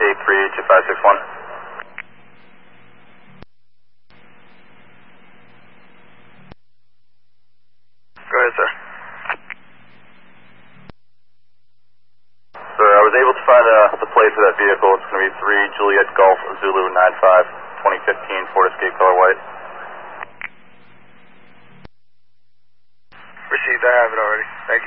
832561. Go ahead, sir. Sir, I was able to find the plate for that vehicle. It's going to be 3 Juliet Golf Zulu 95 2015 Ford Escape color white. Received, I have it already. Thank you.